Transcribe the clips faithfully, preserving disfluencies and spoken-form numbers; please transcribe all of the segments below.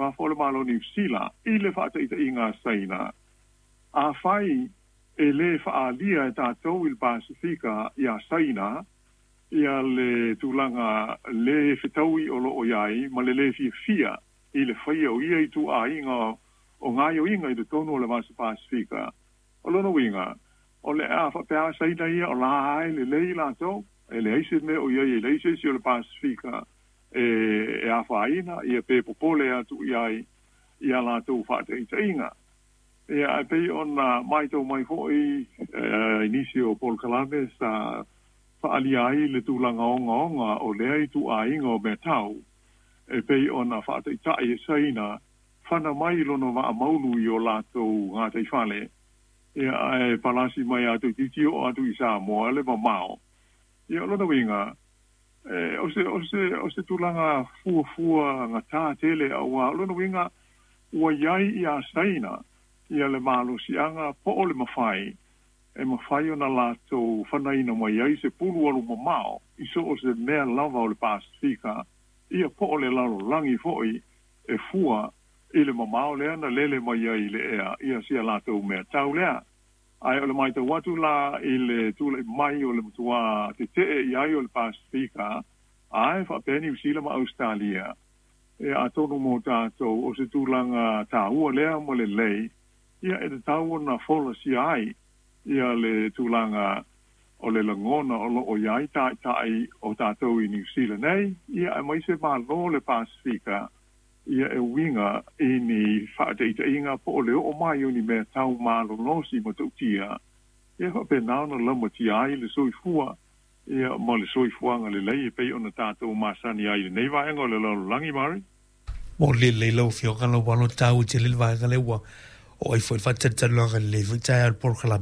nga fo le malo New Zealand i le fa te i nga saina a fai e le fa alia ta to il Pacifica ia saina ia le tulanga le fitaui o lo oiai ma le le fi fia i le fai o ia i tu a inga o nga yo inga i te tono le mas Pacifica o lo no winga o le a fa pe a saina ia o la ai le le la to e le ise me o ia i le ise si o le Pacifica e e a faina ia pe popole atu iai ia la tu fa te inga e a pe ona mai to mai foi inicio Paul Calame sa fa ali ai le tu langa onga onga o le ai tu a inga o betau e pe ona fa te tai saina fana mai lono va maulu yo la to nga te fale e ai palasi mai atu titio atu isa mo le mamao e lo no winga e o se o se o se tu langa fu fu nga ta tele au lo no winga wa yai ia saina ia le malo si anga po o le mawhai e mawhai ona lato whanai na mai ai se pulu alu mamao i so o se mea lava o le Pasifika ia po o le lalo langi foi e fua i le mamao lea na lele mai ai le ea ia sia lato mea tau lea ai o le mai tau watu la i le tula mai o le mutua te te e i ai o le Pasifika ai wha peni usila ma Australia e a tonu mo tātou o se tūlanga tā ua lea mo le lei ia e te tau na fola si ai ia le tūlanga o le langona o lo o iai tai tai o tātou i New Zealand nei ia e mai se mā lo le Pasifika ia e winga i ni whaate inga po o leo o mai o ni mea tau mā lo nosi mo tau tia ia wha pe nao na lama ti ai le soi fua ia mo le soi fuanga le lei e pei o na tātou mā sani ai le nei vaenga o le lalo langi mari mo le le lo fio kan lo walo tau te le vaenga le wa o ai foi fatta tsalanga le vita al porkalam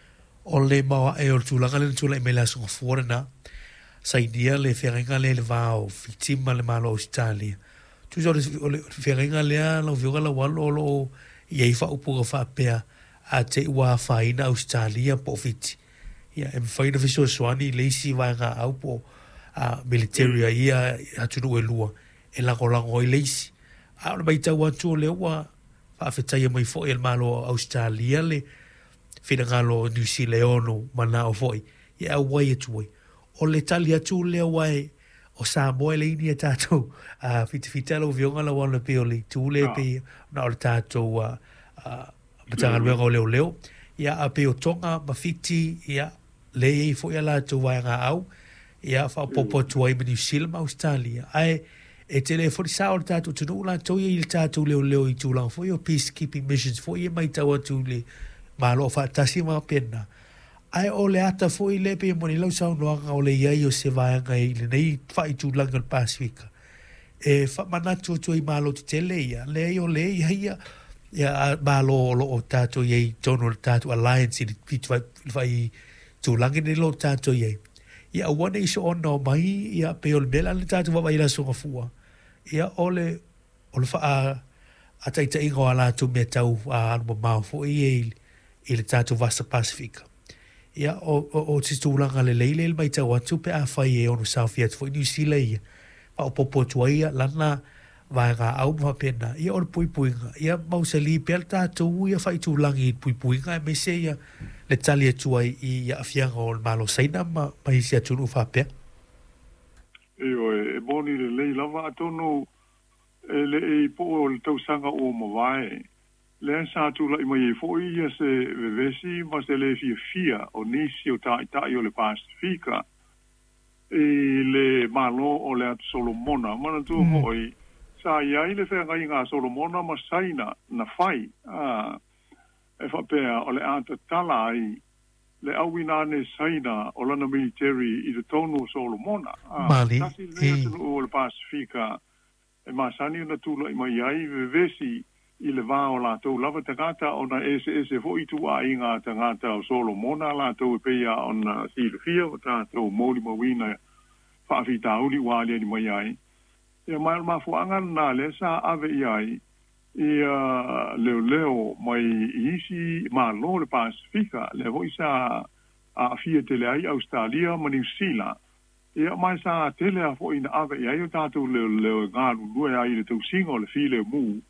o le ma e o tulanga le tula me la so forna sai dia le ferenga le va o fitima le malo Australia tu jo le ferenga le lo vioga la walo lo ia fa upo fa pe a te wa faina Australia po fit ia em faina viso swani le si va nga au po a military ia atu no elua e la ko la ngoi le si a le baita wa tu le wa fa fetai mai fo el malo Australia le fina ngalo New Zealand mana o foi ia wai tu o le talia tu le wai o Samoa le ini tato a fit fitalo vionga la wana peoli tu le pe na o tato a matanga luenga o leo leo ia a pe o tonga ma fiti ia le e fo ia la tu wai nga au ia fa popo tu ai New Zealand Australia ai e telefoni sa o tato tu no la to il tato leo leo i tu la fo yo peacekeeping missions fo ia mai tawa tu le malo fa tasima pena ai o le ata foi le pe mo ni lo sa no nga o le ia o se va nga i le nei fa i tu langa el Pasifika e fa mana tu tu i malo te tele ia le o le ia ia ia malo lo o tato ye tono tato alliance i pitu fa i tu langa ni lo tato ye ia one is on no mai ia pe o le bela le tato va ila so fua ia o le o le fa a a tai tai ngo ala tu me tau a mo ma fo i i le tato vasa Pasifika ia o o o te tūlanga le leile le mai tau atu pe a whai e ono South Fiat fo i New Zealand ia a o popo tua ia lana vai ngā au ma pena ia o le pui puinga ia mausa li pe al tātou ia whai tūlangi i pui puinga e me se ia le tali atua i ia awhianga o le malo saina ma mai si atunu whapea Eo e boni le lei lava atono le e po o le tausanga o mawai le sa tu la mai fo ia se vesi ma se le fia fia o nisi o tai tai o le Pasifika e le malo o le atu Solomona mana tu hoi sa ia i le whenga i ngā Solomona ma saina na fai ah e whapea o le ata tala ai le awinane saina o lana military i le tonu Solomona Mali tasi le atu o le Pasifika e ma sani na tu la mai ai vesi i le vā o lātou lava tangata o na ese ese fo i tu a inga tangata o Solomona lātou e peia o na silfia o tātou mōli mawina whaafita uli wālia ni mai ai. Ia mai ma fuanga na le sa ave i ai i leo leo mai isi ma lo le Pasifika le hoi sa a fia tele ai Australia ma New Zealand. Ia mai sa tele a fo i na ave i ai o tātou leo leo ngāru lue ai le tau singo le file mu